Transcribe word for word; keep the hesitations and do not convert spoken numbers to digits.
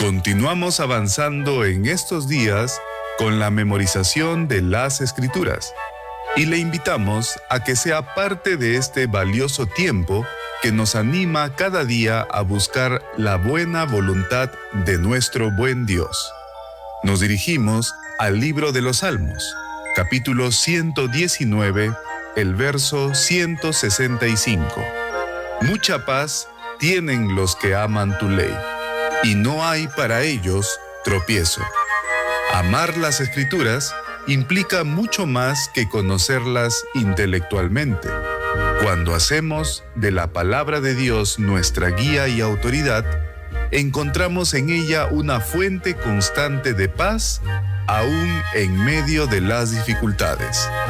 Continuamos avanzando en estos días con la memorización de las Escrituras y le invitamos a que sea parte de este valioso tiempo que nos anima cada día a buscar la buena voluntad de nuestro buen Dios. Nos dirigimos al libro de los Salmos, capítulo ciento diecinueve, el verso ciento sesenta y cinco. Mucha paz tienen los que aman tu ley, y no hay para ellos tropiezo. Amar las Escrituras implica mucho más que conocerlas intelectualmente. Cuando hacemos de la palabra de Dios nuestra guía y autoridad, encontramos en ella una fuente constante de paz, aún en medio de las dificultades.